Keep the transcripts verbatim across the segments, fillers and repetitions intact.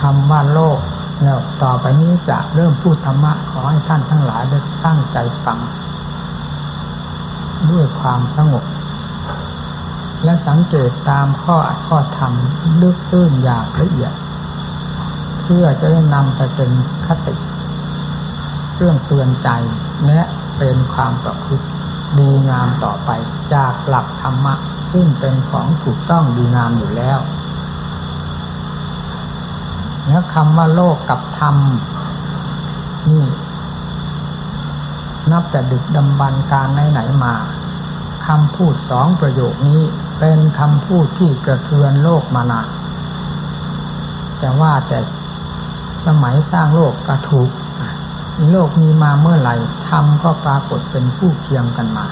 คำว่าโลกแล้วต่อไปนี้จะเริ่มพูดธรรมะขอให้ท่านทั้งหลายได้ตั้งใจฟังด้วยความสงบและสังเกตตามข้ออัดข้อธรรมลึกตื้นอย่างละเอียดเพื่อจะได้นำไปเป็นคติเรื่องเตือนใจและเป็นความประพฤติดีงามต่อไปจากหลักธรรมะซึ่งเป็นของถูกต้องดีงามอยู่แล้วแล้วคำว่าโลกกับธรรมนี่นับแต่ดึกดำบรรพ์การไหนๆมาคำพูดสองประโยคนี้เป็นคำพูดที่กระเทือนโลกมานานแต่ว่าแต่สมัยสร้างโลกก็ถูกโลกมีมาเมื่อไหร่ธรรมก็ปรากฏเป็นคู่เคียงกันมา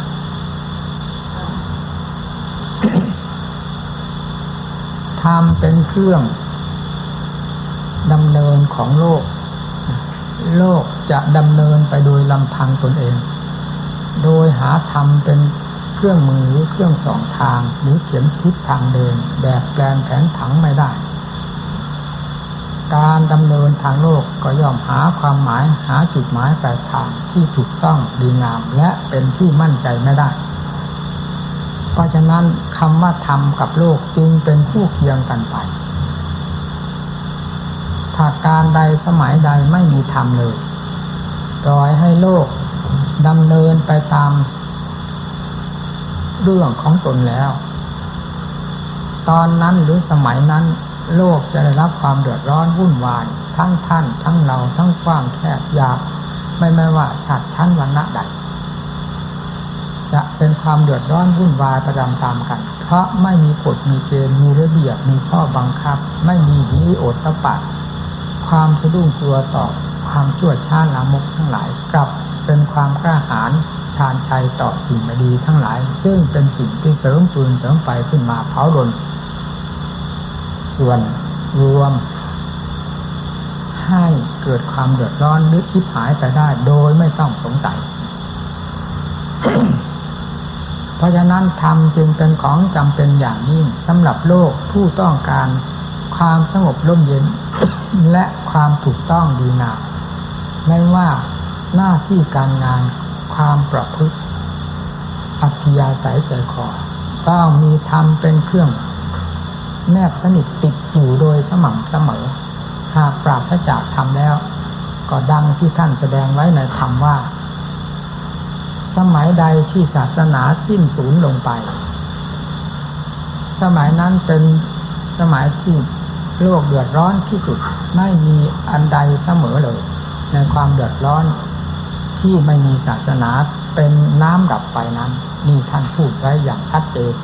ธรรมเป็นเครื่องดำเนินของโลกโลกจะดำเนินไปโดยลำพังตนเองโดยหาธรรมเป็นเครื่องมือหรือเครื่องส่องทางหรือเขียนทิศทางเดินแบบแปลนแผนผังไม่ได้การดำเนินทางโลกก็ย่อมหาความหมายหาจุดหมายปลายทางที่ถูกต้องดีงามและเป็นที่มั่นใจไม่ได้เพราะฉะนั้นคำว่าธรรมกับโลกจึงเป็นคู่เคียงกันไปถ้าการใดสมัยใดไม่มีธรรมเลยปล่อยให้โลกดำเนินไปตามเรื่องของตนแล้วตอนนั้นหรือสมัยนั้นโลกจะได้รับความเดือดร้อนวุ่นวายทั้งท่านทั้งเราทั้งกว้างแคบยาวไม่ไม่ว่าชาติชั้นวรรณะใดจะเป็นความเดือดร้อนวุ่นวายประจำตามกันเพราะไม่มีกฎมีเกณฑ์มีระเบียบมีข้อบังคับไม่มีหิริโอตตัปปะความสะดุ้งกลัวต่อความชั่วช้าลามกทั้งหลายกลับเป็นความกล้าหาญทานชัยต่อสิ่งไม่ดีทั้งหลายซึ่งเป็นสิ่งที่เสริมฟืนเสริมไฟขึ้นมาเผารนส่วนรวมให้เกิดความเดือดร้อนหรือชิบหายไปได้โดยไม่ต้องสงสัย เพราะฉะนั้นธรรมจึงเป็นของจำเป็นอย่างยิ่งสำหรับโลกผู้ต้องการความสงบร่มเย็น และความถูกต้องดีงามไม่ว่าหน้าที่การงานความประพฤติอัธยาศัยใจคอต้องมีธรรมเป็นเครื่องแนบสนิทติดอยู่โดยสม่ำเสมอหากปราศจากธรรมแล้วก็ดังที่ท่านแสดงไว้ในธรรมว่าสมัยใดที่ศาสนาสิ้นสูญลงไปสมัยนั้นเป็นสมัยที่โลกเดือดร้อนที่สุดไม่มีอันใดเสมอเลยในความเดือดร้อนที่ไม่มีศาสนาเป็นน้ำดับไฟนั้นนี่ท่านพูดไว้อย่างชัดเจน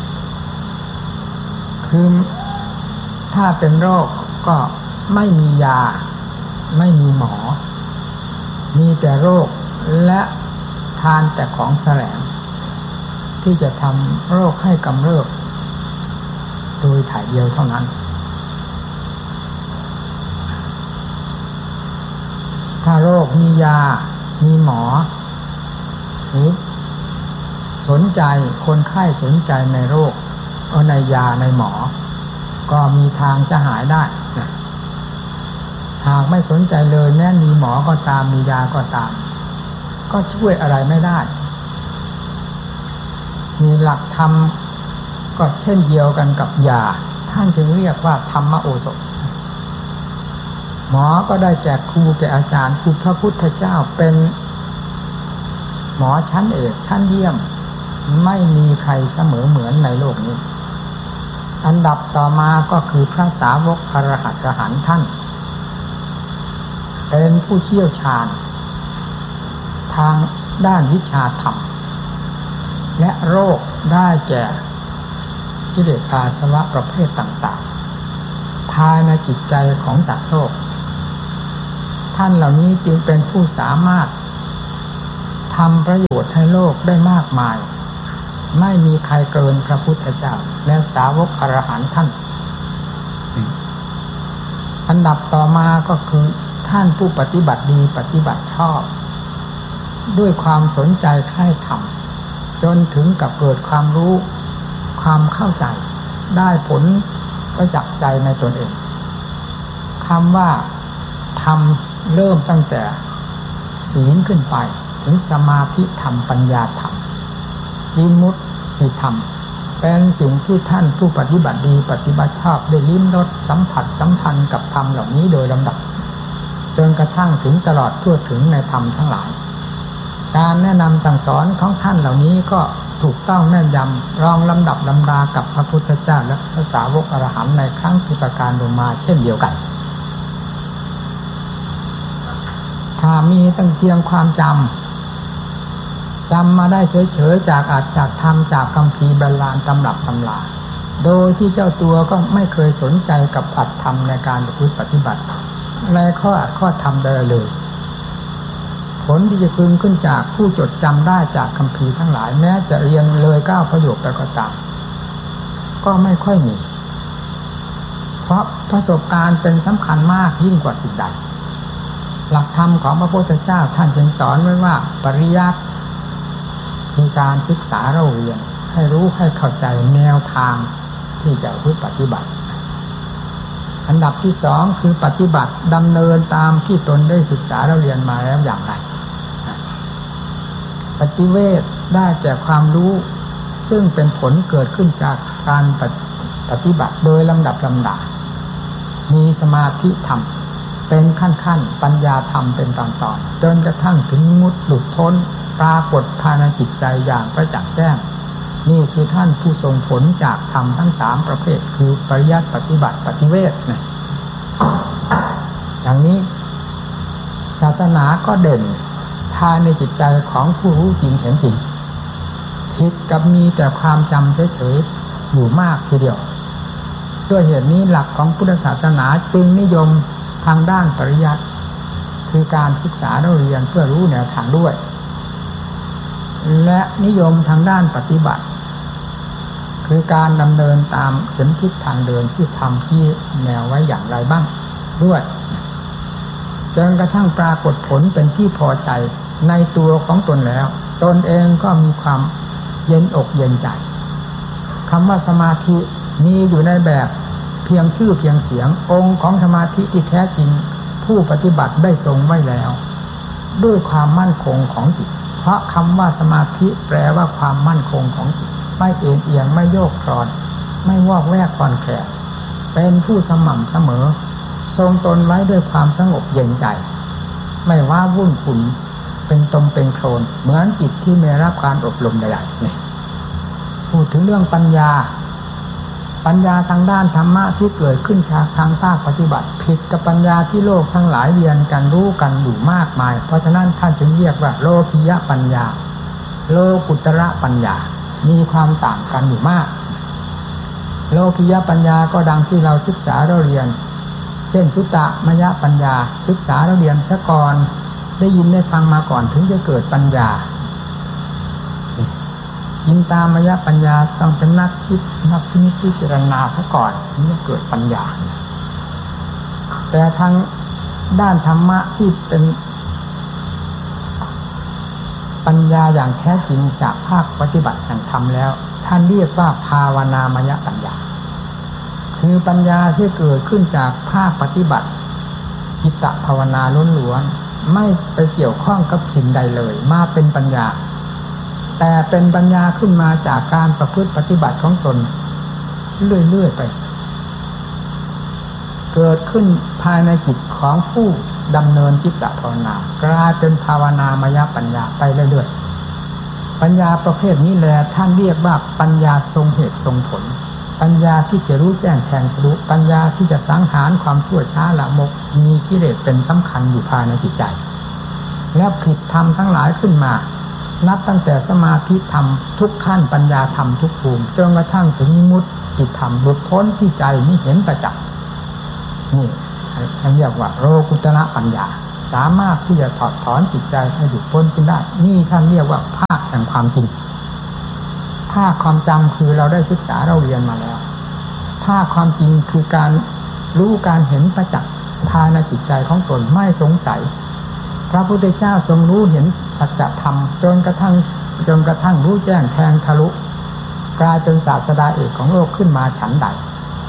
คือถ้าเป็นโรคก็ไม่มียาไม่มีหมอมีแต่โรคและทานแต่ของแสลงที่จะทำโรคให้กำเริบโดยถ่ายเดียวเท่านั้นถ้าโรคมียามีหมอหรือสนใจคนไข้สนใจในโรคเอาในยาในหมอก็มีทางจะหายได้หากไม่สนใจเลยแม้มีหมอก็ตามมียาก็ตามก็ช่วยอะไรไม่ได้มีหลักธรรมก็เช่นเดียวกันกับยาท่านจึงเรียกว่าธรรมโอสถหมอก็ได้แจกครูแก่อาจารย์คือพระพุทธเจ้าเป็นหมอชั้นเอกชั้นเยี่ยมไม่มีใครเสมอเหมือนในโลกนี้อันดับต่อมาก็คือพระสาวกอรหัตอรหันต์ท่านเป็นผู้เชี่ยวชาญทางด้านวิชาธรรมและโรคได้แก่กิเลสอาสวะประเภทต่างๆภายในจิตใจของสัตว์โลกท่านเหล่านี้จึงเป็นผู้สามารถทำประโยชน์ให้โลกได้มากมายไม่มีใครเกินพระพุทธเจ้าและสาวกอรหันต์ท่านอันดับต่อมาก็คือท่านผู้ปฏิบัติดีปฏิบัติชอบด้วยความสนใจใคร่ธรรมจนถึงกับเกิดความรู้ความเข้าใจได้ผลประจักษ์ใจในตนเองคำว่าธรรมเริ่มตั้งแต่ศีลขึ้นไปถึงสมาธิธรรมปัญญาธรรมวิมุตติธรรมเป็นสิ่งที่ท่านผู้ปฏิบัติดีปฏิบัติชอบได้ลิ้มรสสัมผัสสัมพันธ์กับธรรมเหล่านี้โดยลำดับจนกระทั่งถึงตลอดทั่วถึงในธรรมทั้งหลายการแนะนำสั่งสอนของท่านเหล่านี้ก็ถูกต้องแม่นยำรองลำดับลำดากับพระพุทธเจ้าและพระสาวกอรหันต์ในครั้งพุทธกาลลงมาเช่นเดียวกันถ้ามีตั้งเพียงความจำจำมาได้เฉยๆจากอาจจากธรรมจากคัมภีร์โบราณตำรับตำราโดยที่เจ้าตัวก็ไม่เคยสนใจกับอัตธรรมในการประพฤติปฏิบัติในข้ออัดข้อธรรมใดเลยผลที่จะพึงขึ้นจากผู้จดจำได้จากคัมภีร์ทั้งหลายแม้จะเรียนเลยเก้าประโยคไปก็ตามก็ไม่ค่อยมีเพราะประสบการณ์เป็นสำคัญมากยิ่งกว่าสิ่งใดหลักธรรมของพระพุทธเจ้าท่านจึงสอนไว้ว่าปริยัติคือการศึกษาเราเรียนให้รู้ให้เข้าใจแนวทางที่จะปฏิบัติอันดับที่สองคือปฏิบัติดำเนินตามที่ตนได้ศึกษาเราเรียนมาแล้วอย่างไรปฏิเวทได้แก่ความรู้ซึ่งเป็นผลเกิดขึ้นจากการปฏิบัติโดยลำดับลำดามีสมาธิธรรมเป็นขั้นขั้นปัญญาธรรมเป็นตอนตอนจนกระทั่งถึงมุดหลุดพ้นปรากฏภายในจิตใจอย่างประจักษ์แจ้งนี่คือท่านผู้ทรงผลจากธรรมทั้งสามประเภทคือปริยัติปฏิบัติปฏิเวทนะอย่างนี้ศาสนาก็เด่นภายในจิตใจของผู้รู้จริงเห็นจริงผิดกับมีแต่ความจำเฉยๆอยู่มากทีเดียวด้วยเหตุนี้หลักของพุทธศาสนาจึงนิยมทางด้านปริยัติคือการศึกษาเราเรียนเพื่อรู้แนวทางด้วยและนิยมทางด้านปฏิบัติคือการดำเนินตามเข็มทิศทางเดินที่ทำที่แนวไว้อย่างไรบ้างด้วยจนกระทั่งปรากฏผลเป็นที่พอใจในตัวของตนแล้วตนเองก็มีความเย็นอกเย็นใจคำว่าสมาธิมีอยู่ในแบบเพียงชื่อเพียงเสียงองค์ของสมาธิที่แท้จริงผู้ปฏิบัติได้ทรงไว้แล้วด้วยความมั่นคงของจิตเพราะคำว่าสมาธิแปลว่าความมั่นคงของจิตไม่เอ็นเอียงไม่โยกคลอนไม่วอกแวกคลอนแคลนเป็นผู้สม่ำเสมอทรงตนไว้ด้วยความสงบเย็นใจไม่ว่าวุ่นขุ่นเป็นตมเป็นโคลนเหมือนจิตที่ไม่รับการอบรมใดๆนี่พูดถึงเรื่องปัญญาปัญญาทางด้านธรรมะที่เกิดขึ้นจากทางภาคปฏิบัติผิดกับปัญญาที่โลกทั้งหลายเรียนกันรู้กันอยู่มากมายเพราะฉะนั้นท่านจึงเรียกว่าโลกิยปัญญาโลกุตระปัญญามีความต่างกันอยู่มากโลกิยปัญญาก็ดังที่เราศึกษาเราเรียนเช่นสุตตมยปัญญาศึกษาเราเรียนซะก่อนได้ยินได้ฟังมาก่อนถึงจะเกิดปัญญายินตามยปัญญาต้องเป็นนักคิดนักพิจารณาซะก่อนถึงจะเกิดปัญญาแต่ทางด้านธรรมะที่เป็นปัญญาอย่างแท้จริงจากภาคปฏิบัติแห่งธรรมแล้วท่านเรียกว่าภาวนามยปัญญาคือปัญญาที่เกิดขึ้นจากภาคปฏิบัติจิตตภาวนาล้วนๆไม่ไปเกี่ยวข้องกับสิ่งใดเลยมาเป็นปัญญาแต่เป็นปัญญาขึ้นมาจากการประพฤติปฏิบัติของตนเรื่อยๆไปเกิดขึ้นภายในจิตของผู้ดำเนินจิตตภาวนากลายเป็นภาวนามยปัญญาไปเรื่อยๆปัญญาประเภทนี้แหละท่านเรียกว่าปัญญาทรงเหตุทรงผลปัญญาที่จะรู้แจ้งแทงทะลุปัญญาที่จะสังหารความชั่วช้าละมกมีกิเลสเป็นสำคัญอยู่ภายในจิตใจแล้วผิดธรรมทั้งหลายขึ้นมานับตั้งแต่สมาธิธรรมทุกขั้นปัญญาธรรมทุกภูมิจนกระทั่งถึงวิมุตติธรรมหลุดพ้นที่ใจนี้เห็นประจักษ์นี่ท่านเรียกว่าโลกุตระปัญญาสามารถที่จะถอดถอนจิตใจให้หลุดพ้นขึ้นได้นี่ท่านเรียกว่าภาคแห่งความจริงภาคความจำคือเราได้ศึกษาเราเรียนมาแล้วภาคความจริงคือการรู้การเห็นประจักษ์ภายในจิตใจของตนไม่สงสัยพระพุทธเจ้าทรงรู้เห็นสัจธรรมจนกระทั่งจนกระทั่งรู้แจ้งแทงทะลุกลายเป็นศาสดาเอกของโลกขึ้นมาฉันใด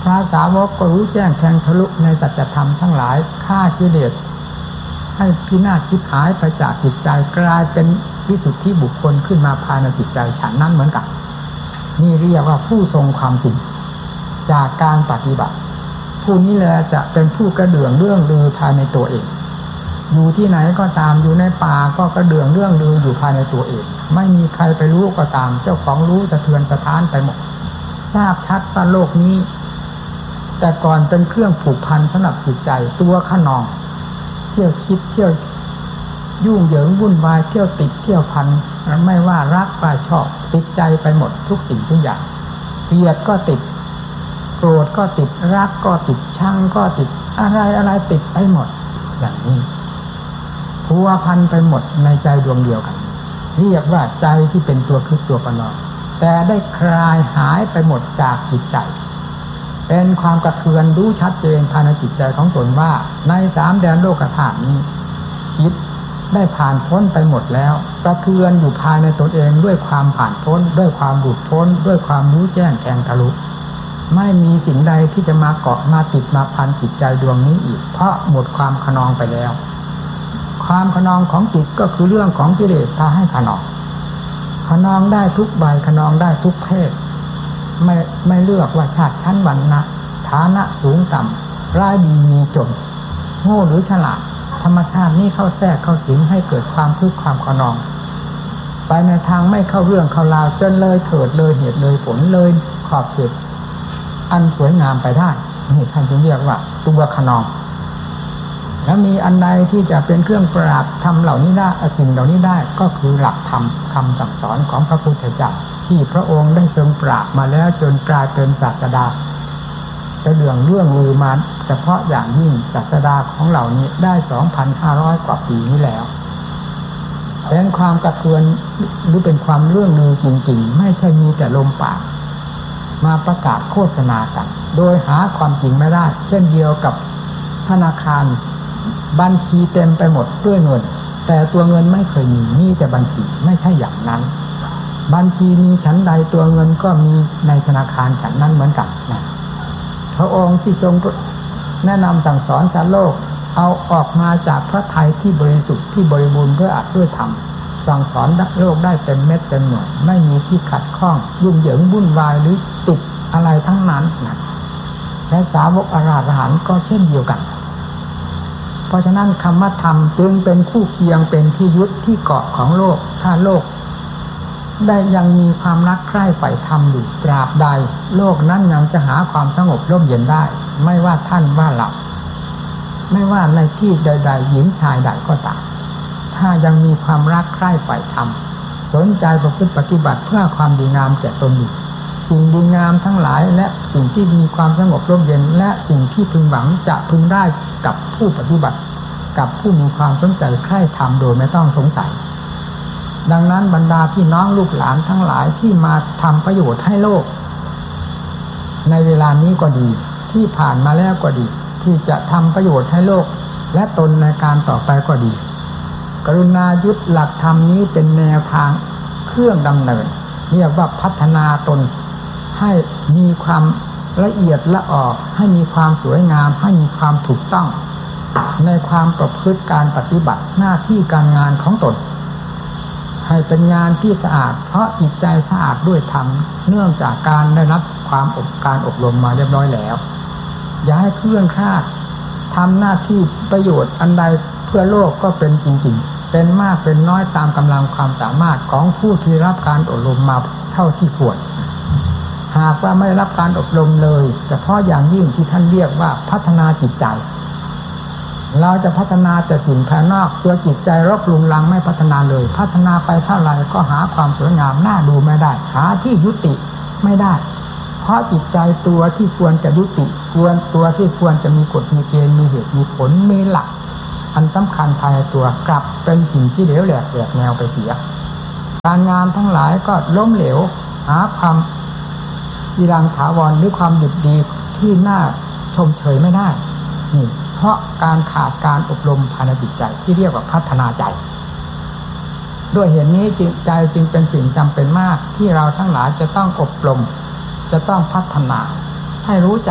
พระสาวกก็รู้แจ้งแทงทะลุในสัจธรรมทั้งหลายฆ่ากิเลสให้พินาศชิบหายไปจากจิตใจกลายเป็นวิสุทธิบุคคลขึ้นมาภายในจิตใจฉันนั้นเหมือนกันนี่เรียกว่าผู้ทรงความจริงจากการปฏิบัติผู้นี้แหละจะเป็นผู้กระเดื่องเรื่องลือภายในตัวเองอยู่ที่ไหนก็ตามอยู่ในป่าก็กระเดื่องเรื่องลืออยู่ภายในตัวเองไม่มีใครไปรู้ก็ตามเจ้าของรู้สะเทือนสะท้านไปหมดทราบชัดว่าโลกนี้แต่ก่อนเป็นเครื่องผูกพันสำหรับจิตใจตัวขนองเที่ยวคิดเที่ยวยุ่งเหยิงวุ่นวายเที่ยวติดเที่ยวพันไม่ว่ารักว่าชอบติดใจไปหมดทุกสิ่งทุกอย่างเกลียดก็ติดโกรธก็ติดรักก็ติดชังก็ติดอะไรอะไรติดไปหมดอย่างนี้พัวพันไปหมดในใจดวงเดียวกันเรียกว่าใจที่เป็นตัวคือตัวปนอแต่ได้คลายหายไปหมดจากจิตใจเป็นความกระเทือนรู้ชัดเจนภายในจิตใจของตนว่าในสามแดนโลกธาตุนี้จิตได้ผ่านพ้นไปหมดแล้วกระเทือนอยู่ภายในตนเองด้วยความผ่านพ้นด้วยความหลุดพ้นด้วยความรู้แจ้งแทงทะลุไม่มีสิ่งใดที่จะมาเกาะมาติดมาพันจิตใจดวงนี้อีกเพราะหมดความขนองไปแล้วความขนองของจิตก็คือเรื่องของกิเลสพาให้ขนองขนองได้ทุกใบขนองได้ทุกเพศไม่ไม่เลือกว่าชาติชั้นวรรณะฐานะสูงต่ำร้ายดีมีจนโง่หรือฉลาดธรรมชาตินี้เข้าแทรกเข้าสิงให้เกิดความทุกข์ความขนองไปในทางไม่เข้าเรื่องเข้าราวจนเลยเถิดเลยเหตุเลยผลเลยขอบเขตอันสวยงามไปได้นี่ท่านจึงเรียกว่าตัวขนองแล้วมีอันใดที่จะเป็นเครื่องปราบธรรมเหล่านี้ได้สิ่งเหล่านี้ได้ก็คือหลักธรรมคำสั่งสอนของพระพุทธเจ้าที่พระองค์ได้ทรงปราบมาแล้วจนกลายเป็นศาสดาจะเรื่องเรื่องลือมาเฉพาะอย่างยิ่งศาสดาของเหล่านี้ได้ สองพันห้าร้อย กว่าปีนี้แล้วเป็นความกระเทือนหรือเป็นความเรื่องลือจริงๆไม่ใช่มีแต่ลมปากมาประกาศโฆษณากันโดยหาความจริงไม่ได้เช่นเดียวกับธนาคารบัญชีเต็มไปหมดด้วยเงินแต่ตัวเงินไม่เคยมีมีแต่บัญชีไม่ใช่อย่างนั้นบัญชีมีฉันใดตัวเงินก็มีในธนาคารฉันนั้นเหมือนกันนะพระองค์ที่ทรงแนะนำสั่งสอนสารโลกเอาออกมาจากพระทัยที่บริสุทธิ์ที่บริบูรณ์ด้วยอัตด้วยธรรมสั่งสอนโลกได้เต็มเม็ดเต็มหน่วยไม่มีที่ขัดข้องยุ่งเหยิงวุ่นวายหรือติดอะไรทั้งนั้นนะและสาวกอรหันต์ก็เช่นเดียวกันเพราะฉะนั้นคำว่าธรรมจึงเป็นคู่เคียงเป็นที่ยึดที่เกาะของโลกถ้าโลกได้ยังมีความรักใคร่ใฝ่ธรรมอยู่ตราบใดโลกนั้นยังจะหาความสงบร่มเย็นได้ไม่ว่าท่านว่าเราไม่ว่าในที่ใดๆหญิงชายใดก็ตามถ้ายังมีความรักใคร่ใฝ่ธรรมสนใจประพฤติปฏิบัติเพื่อความดีงามแก่ตนอยู่สิ่งดีงามทั้งหลายและสิ่งที่มีความสงบร่มเย็นและสิ่งที่พึงหวังจะพึงได้กับผู้ปฏิบัติกับผู้มีความสนใจใคร่ธรรมโดยไม่ต้องสงสัยดังนั้นบรรดาพี่น้องลูกหลานทั้งหลายที่มาทำประโยชน์ให้โลกในเวลานี้ก็ดีที่ผ่านมาแล้วก็ดีที่จะทำประโยชน์ให้โลกและตนในการต่อไปก็ดีกรุณายึดหลักธรรมนี้เป็นแนวทางเครื่องดำเนินเรียกว่าพัฒนาตนให้มีความละเอียดละออให้มีความสวยงามให้มีความถูกต้องในความประพฤติการปฏิบัติหน้าที่การงานของตนให้เป็นงานที่สะอาดเพราะจิตใจสะอาดด้วยธรรมเนื่องจากการได้รับความอบการอบรมมาเรียบร้อยแล้วอย่าให้เคลื่อนคลาดทำหน้าที่ประโยชน์อันใดเพื่อโลกก็เป็นจริงๆเป็นมากเป็นน้อยตามกำลังความสามารถของผู้ที่รับการอบรมมาเท่าที่ควรหากว่าไม่รับการอบรมเลยเฉพาะอย่างยิ่งที่ท่านเรียกว่าพัฒนาจิตใจเราจะพัฒนาแต่สิ่งภายนอกตัวจิตใจรบลุงลังไม่พัฒนาเลยพัฒนาไปเท่าไรก็หาความสวยงามน่าดูไม่ได้หาที่ยุติไม่ได้เพราะจิตใจตัวที่ควรจะยุติควรตัวที่ควรจะมีกฎมีเกณฑ์มีเหตุมีผลมีหลักอันสำคัญภายในตัวกลับเป็นสิ่งที่เหลวแหลกแหวกแนวไปเสียการงานทั้งหลายก็ล้มเหลวหาความยีรังถาวรหรือความดีดีที่น่าชมเชยไม่ได้นี่เพราะการขาดการอบรมภายในจิตใจที่เรียกว่าพัฒนาใจด้วยเหตุนี้จิตใจจึงเป็นสิ่งจำเป็นมากที่เราทั้งหลายจะต้องอบรมจะต้องพัฒนาให้รู้จัก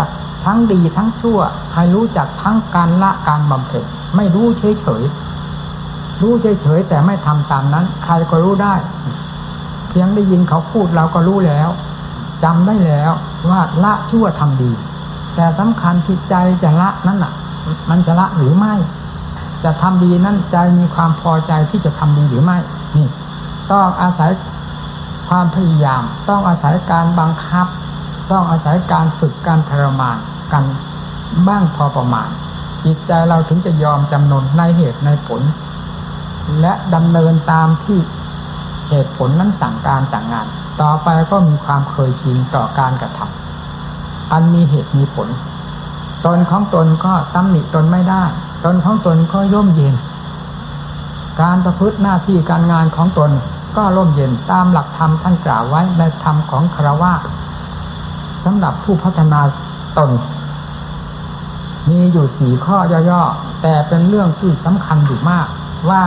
ทั้งดีทั้งชั่วให้รู้จักทั้งการละการบำเพ็ญไม่รู้เฉยๆรู้เฉยๆแต่ไม่ทำตามนั้นใครก็รู้ได้เพียงได้ยินเขาพูดเราก็รู้แล้วจำได้แล้วว่าละชั่วทำดีแต่สำคัญที่ใจจะละนั่นน่ะมันจะละหรือไม่จะทำดีนั้นใจมีความพอใจที่จะทำดีหรือไม่นี่ต้องอาศัยความพยายามต้องอาศัยการบังคับต้องอาศัยการฝึกการทรมานกันบ้างพอประมาณจิตใจเราถึงจะยอมจำนนในเหตุในผลและดำเนินตามที่เหตุผลนั้นสั่งการสั่งงานต่อไปก็มีความเคยชินต่อการกระทำอันมีเหตุมีผลตนของตนก็ตำหนิตนไม่ได้ตนของตนก็ร่มเย็นการประพฤติหน้าที่การงานของตนก็ร่มเย็นตามหลักธรรมท่านกล่าวไว้ในธรรมของฆราวาสสำหรับผู้พัฒนาตนมีอยู่สี่ข้อย่อๆแต่เป็นเรื่องที่สำคัญอยู่มากว่า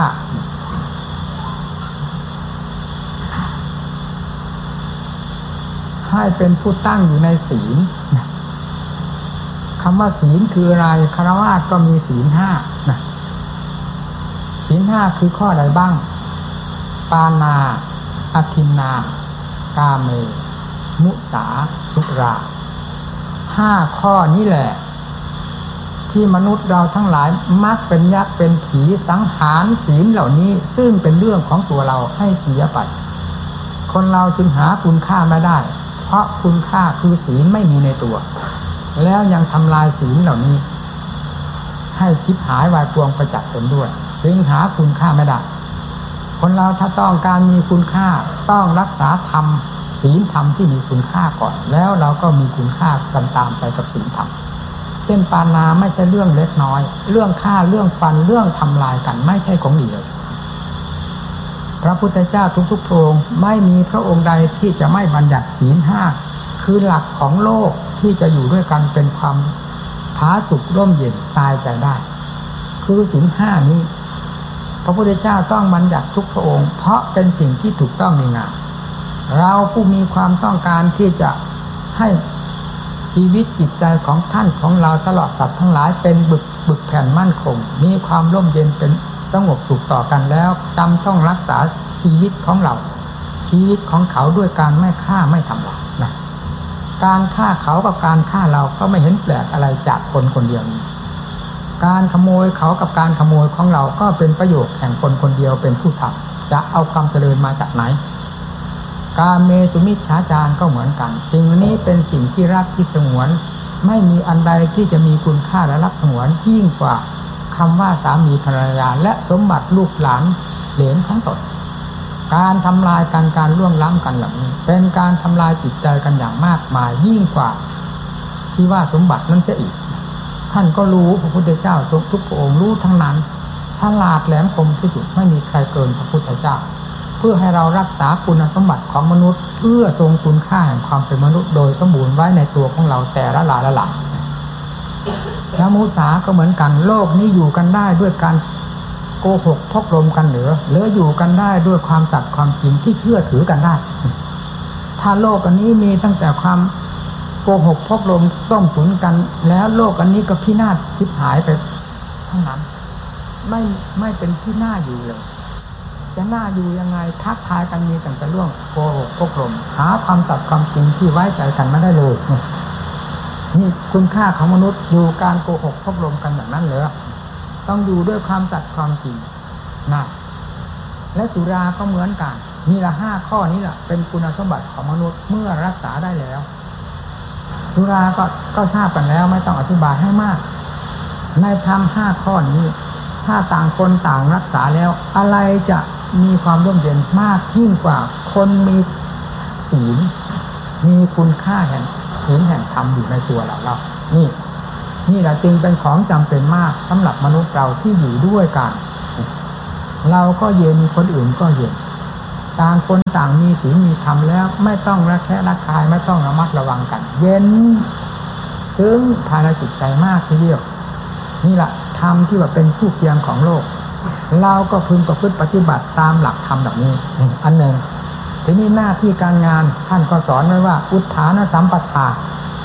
ให้เป็นผู้ตั้งอยู่ในศีลคำว่าศีลคืออะไรฆราวาสก็มีศีลห้านะศีลห้าคือข้อใดบ้างปานาอทินนากาเมมุสาสุราห้าข้อนี้แหละที่มนุษย์เราทั้งหลายมักเป็นยักษ์เป็นผีสังหารศีลเหล่านี้ซึ่งเป็นเรื่องของตัวเราให้เสียไปคนเราจึงหาคุณค่าไม่ได้เพราะคุณค่าคือศีลไม่มีในตัวแล้วยังทำลายศีลเหล่านี้ให้ชิบหายวายพวงประจักษ์ตนด้วยจึงหาคุณค่าไม่ได้คนเราถ้าต้องการมีคุณค่าต้องรักษาธรรมศีลธรรมที่มีคุณค่าก่อนแล้วเราก็มีคุณค่ากันตามไปกับศีลธรรมเช่นปานาไม่ใช่เรื่องเล็กน้อยเรื่องฆ่าเรื่องฟันเรื่องทำลายกันไม่ใช่ของดีเลยพระพุทธเจ้าทุกๆพระองค์ไม่มีพระองค์ใดที่จะไม่บัญญัติศีลห้าคือหลักของโลกที่จะอยู่ด้วยกันเป็นความผาสุกร่มเย็นตายใจได้คือศีลห้านี้พระพุทธเจ้าต้องบัญญัติทุกพระองค์เพราะเป็นสิ่งที่ถูกต้องในงานเราผู้มีความต้องการที่จะให้ชีวิตจิตใจของท่านของเราตลอดสัตว์ทั้งหลายเป็นบึกบึกแผ่นมั่นคงมีความร่มเย็นเป็นสงบสุขต่อกันแล้วจำต้องรักษาชีวิตของเราชีวิตของเขาด้วยการไม่ฆ่าไม่ทำลายนะการฆ่าเขากับการฆ่าเราก็ไม่เห็นแปลกอะไรจากคนคนเดียวนี้การขโมยเขากับการขโมยของเราก็เป็นประโยชน์แห่งคนคนเดียวเป็นผู้ทำจะเอาความเจริญมาจากไหนกาเมสุมิจฉาจารก็เหมือนกันสิ่งนี้เป็นสิ่งที่รักที่สงวนไม่มีอันใดที่จะมีคุณค่าและรักสงวนยิ่งกว่าคำว่าสามีภรรยาและสมบัติลูกหลานเหลนของตนการทำลายกันการล่วงล้ำกันเหล่านี้เป็นการทำลายจิตใจกันอย่างมากมายยิ่งกว่าที่ว่าสมบัตินั้นจะอีกท่านก็รู้พระพุทธเจ้าทุกพระองค์รู้ทั้งนั้นฉลาดแหลมคมที่สุดไม่มีใครเกินพระพุทธเจ้าเพื่อให้เรารักษาคุณสมบัติของมนุษย์เพื่อทรงคุณค่าแห่งความเป็นมนุษย์โดยสมบูรณ์ไว้ในตัวของเราแต่ละหลายละหลายแล้วมุสาก็เหมือนกันโลกนี้อยู่กันได้ด้วยการโกหกพกลมกันหรือหรืออยู่กันได้ด้วยความสัตย์ความจริงที่เชื่อถือกันได้ถ้าโลกอันนี้มีตั้งแต่ความโกหกพกลมต้มตุ๋นกันแล้วโลกอันนี้ก็พินาศชิบหายไปทั้งนั้นไม่ไม่เป็นที่น่าอยู่เลยจะน่าอยู่ยังไงทักทายกันมีแต่จะเรื่องโกหกพกลมหาความสัตย์ความจริงที่ไว้ใจกันไม่ได้เลยนี่คุณค่าของมนุษย์อยู่การโกหกพกลมกันอย่างนั้นเหรอต้องอยู่ด้วยความสัตย์ความจริงนะและสุราก็เหมือนกันนี่ละห้าข้อนี้แหละเป็นคุณสมบัติของมนุษย์เมื่อรักษาได้แล้วสุราก็ก็ทราบกันแล้วไม่ต้องอธิบายให้มากในธรรมห้าข้อนี้ถ้าต่างคนต่างรักษาแล้วอะไรจะมีความร่มเย็นมากยิ่งกว่าคนมีศีลมีคุณค่าแห่งศีลแห่งธรรมอยู่ในตัวเราเรานี่นี่แหละจึงเป็นของจำเป็นมากสำหรับมนุษย์เราที่อยู่ด้วยกันเราก็เย็นคนอื่นก็เย็นต่างคนต่างมีศีลมีธรรมแล้วไม่ต้องระแคะระคายไม่ต้องระมัดระวังกันเย็นซึ้งภายในจิตใจมากทีเดียวนี่แหละธรรมที่ว่าเป็นคู่เคียงของโลกเราก็พึงประพฤติปฏิบัติตามหลักธรรมแบบนี้อันหนึ่งทีนี้หน้าที่การงานท่านก็สอนไว้ว่าอุทธานสัมปทา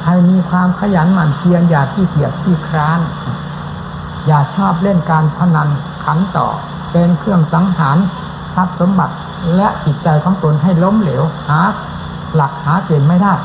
ให้มีความขยันหมั่นเพียรอย่าขี้เกียจขี้คร้านอย่าชอบเล่นการพนันขันต่อเป็นเครื่องสังหารทรัพย์สมบัติและจิตใจของตนให้ล้มเหลวหาหลักหาเกณฑ์ไม่ได้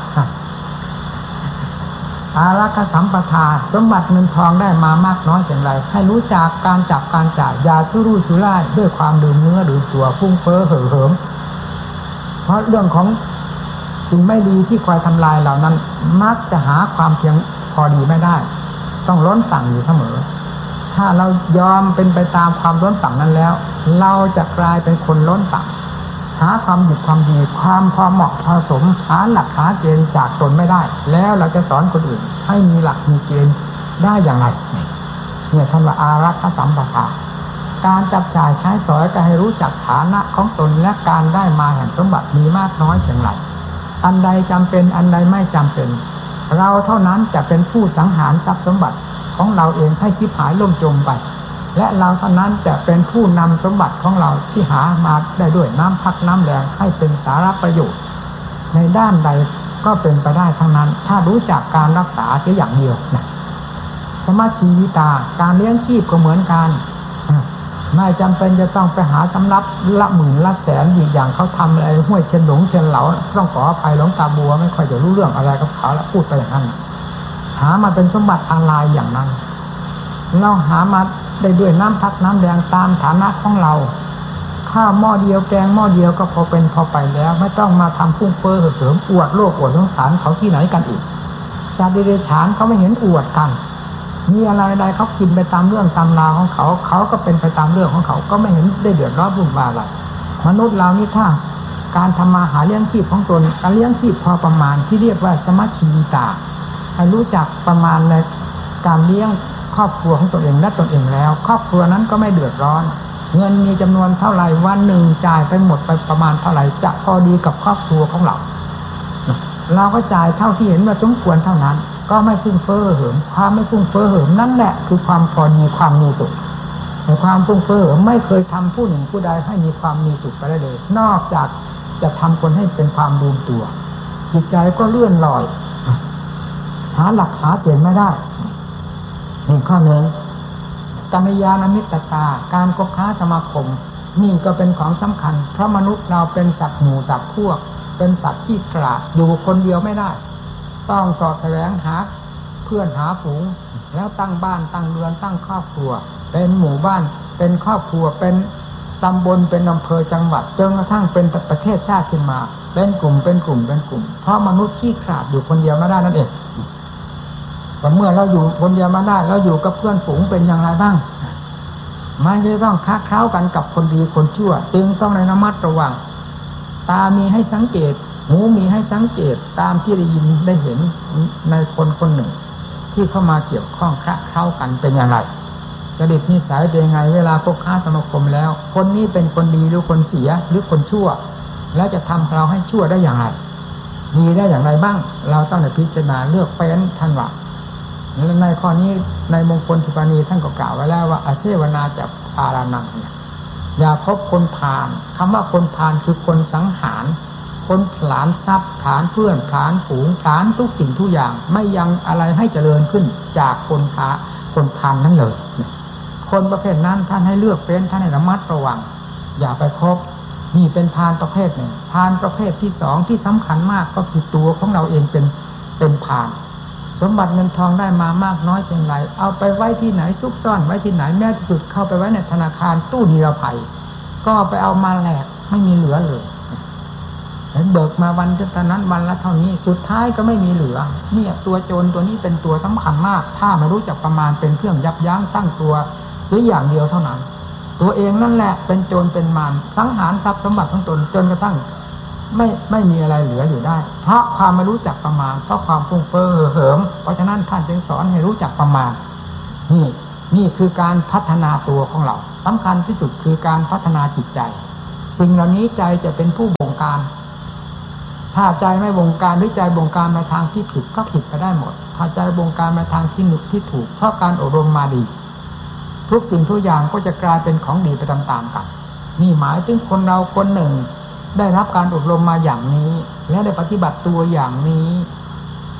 อารักขสัมปทาสมบัติเงินทองได้มามากน้อยอย่างไรให้รู้จักการจับการจ่ายอย่าสุรุ่ยสุร่ายด้วยความดื่มเนื้อดื่มตัวฟุ้งเฟ้อเห่อเหิมเพราะเรื่องของสิ่งไม่ดีที่คอยทำลายเหล่านั้นมักจะหาความเพียงพอดีไม่ได้ต้องล้นสั่งอยู่เสมอถ้าเรายอมเป็นไปตามความล้นสั่งนั้นแล้วเราจะกลายเป็นคนล้นสั่งหาความดีความดีความพอเหมาะพอสมหาหลักหาเกณฑ์จากตนไม่ได้แล้วเราจะสอนคนอื่นให้มีหลักมีเกณฑ์ได้อย่างไรเนี่ยท่านว่าอารักขสัมปทาการจับจ่ายใช้สอยก็ให้รู้จักฐานะของตนและการได้มาแห่งสมบัติมีมากน้อยอย่างไรอันใดจำเป็นอันใดไม่จำเป็นเราเท่านั้นจะเป็นผู้สังหารทรัพย์สมบัติของเราเองให้ชิบหายล่มจมไปและเราเท่านั้นจะเป็นผู้นำสมบัติของเราที่หามาได้ด้วยน้ำพักน้ำแรงให้เป็นสาระประโยชน์ในด้านใดก็เป็นไปได้ทั้งนั้นถ้ารู้จักการรักษาเพียงอย่างเดียวนะสมาชีวิตาการเลี้ยงชีพก็เหมือนกันไม่จำเป็นจะต้องไปหาสำรับละหมื่นละแสนอีกอย่างเขาทำอะไรห้วยเชียนหลงเชียนเหลาต้องขออภัยหลวงตาบัวไม่ค่อยจะรู้เรื่องอะไรกับเขาแล้วพูดไปอย่างนั้นหามาเป็นสมบัติอะไรอย่างนั้นเราหามาได้ด้วยน้ำพักน้ำแดงตามฐานะของเราข้าวหม้อเดียวแกงหม้อเดียวก็พอเป็นพอไปแล้วไม่ต้องมาทำพุ่งเฟ้อเสริมอวดโลกอวดสงสารเขาที่ไหนกันอีกชาติเดชานเขาไม่เห็นอวดกันมีอะไรใดเขากินไปตามเรื่องตามราวของเขาเขาก็เป็นไปตามเรื่องของเขาก็ไม่เห็นได้เดือดร้อนวุ่นวายอะไรมนุษย์เรานี่ถ้าการทำมาหาเลี้ยงชีพของตนการเลี้ยงชีพพอประมาณที่เรียกว่าสมัชชีวิตาให้รู้จักประมาณในการเลี้ยงครอบครัวของตัวเองและตนเองแล้วครอบครัวนั้นก็ไม่เดือดร้อนเงินมีจำนวนเท่าไหร่วันหนึ่งจ่ายไปหมดไปประมาณเท่าไหร่จะพอดีกับครอบครัวของเราเราก็จ่ายเท่าที่เห็นว่าสมควรเท่านั้นก็ไม่ฟุ้งเฟ้อเหิมความไม่ฟุ้งเฟ้อเหิมนั่นแหละคือความพอดีความมีสุขแต่ความฟุ้งเฟ้อเหิมไม่เคยทำผู้หนึ่งผู้ใดให้มีความมีสุขไปได้เลยนอกจากจะทำคนให้เป็นความลืมตัวจิตใจก็เลื่อนลอยหาหลักหาเกณฑ์ไม่ได้นี่ข้อหนึ่งกัลยาณมิตรตาการคบค้าสมาคมนี่ก็เป็นของสำคัญเพราะมนุษย์เราเป็นสัตว์หมู่สัตว์พวกเป็นสัตว์ที่ขลาดอยู่คนเดียวไม่ได้ต้องสอดแสวงหาเพื่อนหาฝูงแล้วตั้งบ้านตั้งเรือนตั้งครอบครัวเป็นหมู่บ้านเป็นครอบครัวเป็นตำบลเป็นอำเภอจังหวัดจนกระทั่งเป็นประเทศชาติขึ้นมาเป็นกลุ่มเป็นกลุ่มเป็นกลุ่มเพราะมนุษย์ที่ขลาดอยู่คนเดียวไม่ได้นั่นเองแต่เมื่อเราอยู่คนเดียวมาได้เราอยู่กับเพื่อนฝูงเป็นอย่างไรบ้างมันจะต้องค้าเข้ากันกับคนดีคนชั่วจึงต้องระมัดระวังตามีให้สังเกตหูมีให้สังเกตตามที่ได้ยินได้เห็นในคนคนหนึ่งที่เข้ามาเกี่ยวข้องค้าเข้ากันเป็นอย่างไรจริตนิสัยเป็นยังไงเวลาพบค้าสมาคมแล้วคนนี้เป็นคนดีหรือคนเสียหรือคนชั่วแล้วจะทำเราให้ชั่วได้อย่างไรดีได้อย่างไรบ้างเราต้องพิจารณาเลือกเฟ้นท่านว่าในข้อนี้ในมงคลสุปานีท่านก็กล่าวไว้แล้วว่าอาเสวนาจะพารานังอย่าคบคนพาลคำว่าคนพาลคือคนสังหารคนผลาญทรัพย์ผลาญเพื่อนผลาญฝูงผลาญทุกสิ่งทุกอย่างไม่ยังอะไรให้เจริญขึ้นจากคนพาคนพาลนั้นเลยคนประเภทนั้นท่านให้เลือกเป็นท่านให้ระมัดระวังอย่าไปคบนี่เป็นพาลประเภทหนึ่งพาลประเภทที่สองที่สำคัญมากก็คือตัวของเราเองเป็นเป็นพาลสมบัติเงินทองได้มามากน้อยเพียงไรเอาไปไว้ที่ไหนซุกซ่อนไว้ที่ไหนแม้ที่สุดเข้าไปไว้ในธนาคารตู้นิรภัยก็ไปเอามาแหลกไม่มีเหลือเลยเห็นเบิกมาวันเท่านั้นวันละเท่านี้สุดท้ายก็ไม่มีเหลือเนี่ยตัวโจรตัวนี้เป็นตัวสำคัญมากถ้าไม่รู้จักประมาณเป็นเครื่องยับยั้งตั้งตัวซื้ออย่างเดียวเท่านั้นตัวเองนั่นแหละเป็นโจรเป็นมารสังหารทรัพย์สมบัติของตนจนกระทั่งไม่ไม่มีอะไรเหลืออยู่ได้เพราะความไม่รู้จักประมาณเพราะความฟุ้งเฟ้อเหิมเพราะฉะนั้นท่านจึงสอนให้รู้จักประมาณนี่นี่คือการพัฒนาตัวของเราสำคัญที่สุดคือการพัฒนาจิตใจสิ่งเหล่านี้ใจจะเป็นผู้บงการถ้าใจไม่บงการหรือใจบงการในทางที่ผิดก็ผิดไปได้หมดถ้าใจบงการในทางที่หนุกที่ถูกเพราะการอบรมมาดีทุกสิ่งทุกอย่างก็จะกลายเป็นของดีไปตามๆกันนี่หมายถึงคนเราคนหนึ่งได้รับการอบรมมาอย่างนี้และได้ปฏิบัติตัวอย่างนี้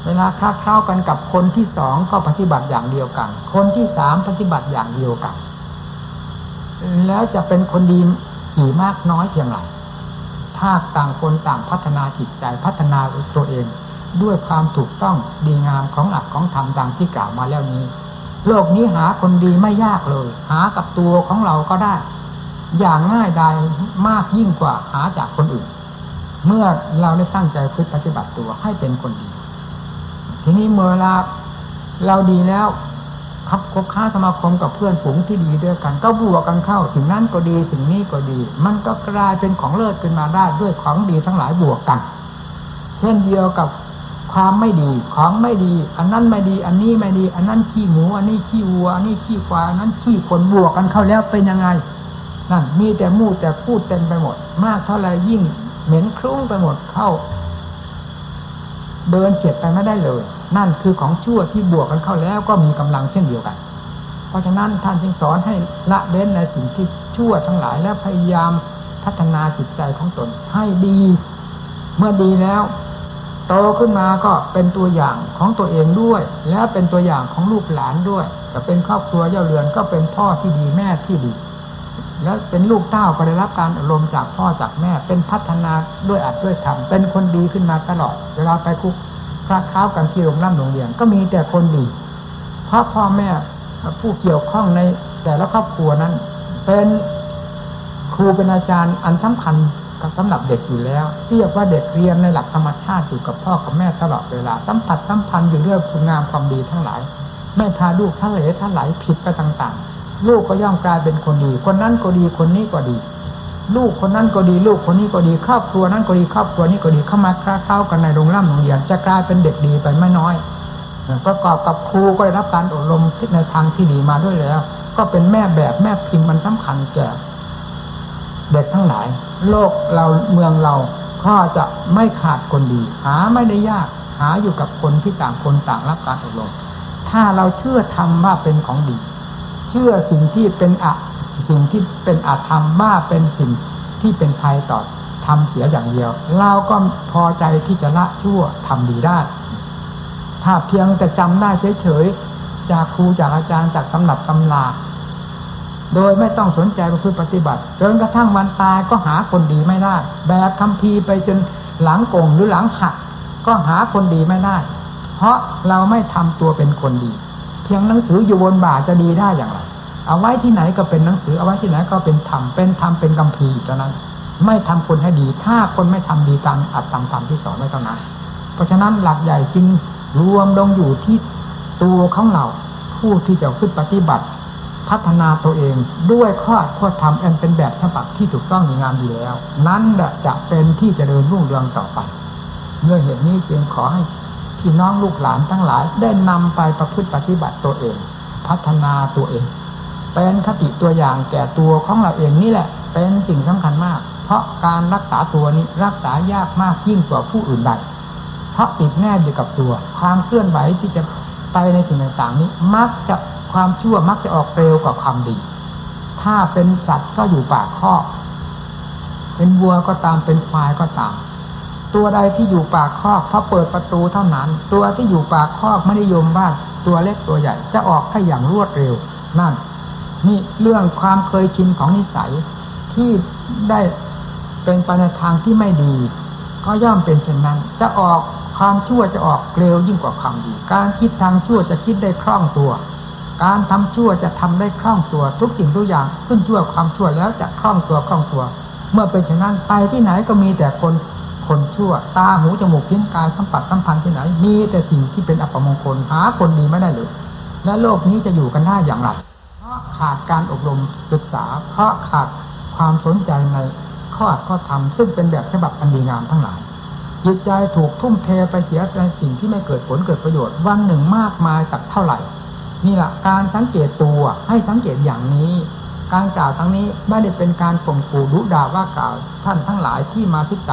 เวลาคลาเคล้ากันกับคนที่สองก็ปฏิบัติอย่างเดียวกันคนที่สามปฏิบัติอย่างเดียวกันแล้วจะเป็นคนดีกี่มากน้อยเพียงไรถ้าต่างคนต่างพัฒนาจิตใจพัฒนาตัวเองด้วยความถูกต้องดีงามของหลักของธรรมดังที่กล่าวมาแล้วนี้โลกนี้หาคนดีไม่ยากเลยหากับตัวของเราก็ได้อย่างง่ายดายมากยิ่งกว่าหาจากคนอื่นเมื่อเราได้ตั้งใจฝึกปฏิบัติตัวให้เป็นคนดีทีนี้เมื่อเวลาเราดีแล้วครับคบค้าสมาคมกับเพื่อนฝูงที่ดีด้วยกันก็บวกกันเข้าสิ่งนั้นก็ดีสิ่งนี้ก็ดีมันก็กลายเป็นของเลิศขึ้นมาได้ด้วยของดีทั้งหลายบวกกันเช่นเดียวกับความไม่ดีของไม่ดีอันนั้นไม่ดีอันนี้ไม่ดีอันนั้นขี้หมูอันนี้ขี้วัวอันนี้ขี้ควายอันนั้นขี้คนบวกกันเข้าแล้วเป็นยังไงนั่นมีแต่มูดแต่พูดเต็มไปหมดมากเท่าไรยิ่งเหม็นคลุ้งไปหมดเข้าเดินเฉียดไปไม่ได้เลยนั่นคือของชั่วที่บวกกันเข้าแล้วก็มีกำลังเช่นเดียวกันเพราะฉะนั้นท่านจึงสอนให้ละเว้นในสิ่งที่ชั่วทั้งหลายและพยายามพัฒนาจิตใจของตนให้ดีเมื่อดีแล้วโตขึ้นมาก็เป็นตัวอย่างของตัวเองด้วยและเป็นตัวอย่างของลูกหลานด้วยแต่เป็นครอบครัวเย่าเรือนก็เป็นพ่อที่ดีแม่ที่ดีแล้วเป็นลูกเต้าก็ได้รับการอบรมจากพ่อจากแม่เป็นพัฒนาด้วยอัดด้วยธรรมเป็นคนดีขึ้นมาตลอดเวลาไปคุกคลาเคล้ากันที่โรงน้ำโรงเรียนก็มีแต่คนดีเพราะพ่อแม่ผู้เกี่ยวข้องในแต่ละครอบครัวนั้นเป็นครูเป็นอาจารย์อันสำคัญสำหรับเด็กอยู่แล้วเรียกว่าเด็กเรียนในหลักธรรมชาติอยู่กับพ่อกับแม่ตลอดเวลาสัมผัสสัมพันธ์อยู่ด้วยคุณงามความดีทั้งหลายไม่พาลูกทะเลทลายผิดไปต่างๆลูกก็ย่อมกลายเป็นคนดีคนนั้นก็ดีคนนี้ก็ดีลูกคนนั้นก็ดีลูกคนนี้ก็ดีครอบครัวนั้นก็ดีครอบครัวนี้ก็ดีเข้ามาคลาเคล้ากันในโรงเรียนโรงเรียนจะกลายเป็นเด็กดีไปไม่น้อยประกอบกับครูก็ได้รับการอบรมในทางที่ดีมาด้วยแล้วก็เป็นแม่แบบแม่พิมพ์มันสำคัญแก่เด็กทั้งหลายโลกเราเมืองเราก็จะไม่ขาดคนดีหาไม่ได้ยากหาอยู่กับคนที่ต่างคนต่างรับการอบรมถ้าเราเชื่อธรรมว่าเป็นของดีเชื่อสิ่งที่เป็นอะสิ่งที่เป็นอาธรรมว่าเป็นสิ่งที่เป็นภัยต่อทำเสียอย่างเดียวเราก็พอใจที่จะละชั่วทำดีได้ถ้าเพียงแต่จำได้เฉยๆจากครูจากอาจารย์จากตำหนักตำราโดยไม่ต้องสนใจประพฤติปฏิบัติจนกระทั่งวันตายก็หาคนดีไม่ได้แบกคัมภีร์ไปจนหลังกงหรือหลังหักก็หาคนดีไม่ได้เพราะเราไม่ทำตัวเป็นคนดีเพียงหนังสืออยู่บนบ่าจะดีได้อย่างไรเอาไว้ที่ไหนก็เป็นหนังสือเอาไว้ที่ไหนก็เป็นธรรมเป็นธรรมเป็นคัมภีร์เท่านั้นไม่ทำคนให้ดีถ้าคนไม่ทำดีตามอัตตามธรรมที่สอนไว้เท่านั้นเพราะฉะนั้นหลักใหญ่จึงรวมลงอยู่ที่ตัวของเราผู้ที่จะขึ้นปฏิบัติพัฒนาตัวเองด้วยข้อข้อธรรมอันเป็นแบบฉบับที่ถูกต้องดีงามดีแล้วนั้นแหละจะเป็นที่เจริญรุ่งเรืองต่อไปเมื่อเหตุนี้จึงขอให้พี่น้องลูกหลานทั้งหลายได้นำไปประพฤติปฏิบัติตัวเองพัฒนาตัวเองเป็นคติตัวอย่างแก่ตัวของเราเองนี่แหละเป็นสิ่งสำคัญมากเพราะการรักษาตัวนี้รักษายากมากยิ่งกว่าผู้อื่นใดเพราะติดแน่อยู่กับตัวความเคลื่อนไหวที่จะไปในสิ่งต่างๆนี้มักจะความชั่วมักจะออกเร็วกว่าความดีถ้าเป็นสัตว์ก็อยู่ปากคอกเป็นวัวก็ตามเป็นควายก็ตามตัวใดที่อยู่ปากคอกพอเปิดประตูเท่านั้นตัวที่อยู่ปากคอกไม่นิยมบ้านตัวเล็กตัวใหญ่จะออกให้อย่างรวดเร็วนั่นนี่เรื่องความเคยชินของนิสัยที่ได้เป็นไปในทางที่ไม่ดีก็ย่อมเป็นเช่นนั้นจะออกความชั่วจะออกเร็วยิ่งกว่าความดีการคิดทางชั่วจะคิดได้คล่องตัวการทำชั่วจะทำได้คล่องตัวทุกสิ่งทุกอย่างขึ้นชั่วความชั่วแล้วจะคล่องตัวคล่องตัวเมื่อเป็นเช่นนั้นไปที่ไหนก็มีแต่คนคนชั่วตาหูจมูกลิ้นกายสัมผัสสัมพันธ์ที่ไหนมีแต่สิ่งที่เป็นอัปมงคลหาคนดีไม่ได้เลยและโลกนี้จะอยู่กันได้อย่างไรเพราะขาดการอบรมศึกษาเพราะขาดความสนใจในข้ออัดข้อธรรมซึ่งเป็นแบบฉบับอันดีงามทั้งหลายจิตใจถูกทุ่มเทไปเสียในสิ่งที่ไม่เกิดผลเกิดประโยชน์วันหนึ่งมากมายจากเท่าไหร่นี่แหละการสังเกตตัวให้สังเกตอย่างนี้การกล่าวทั้งนี้ไม่ได้เป็นการข่มขู่ดุด่าว่ากล่าวท่านทั้งหลายที่มาศึกษา